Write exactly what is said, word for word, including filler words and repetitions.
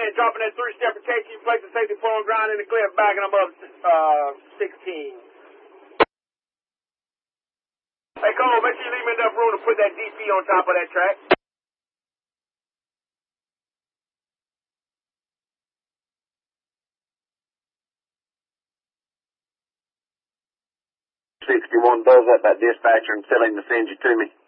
ten, dropping that three-step for K Q, place the safety floor on ground in the clear, backing them up, uh, sixteen. Hey, Cole, make sure you leave me enough room to put that D P on top of that track. sixty-one does that, that dispatcher, and tell him to send you to me.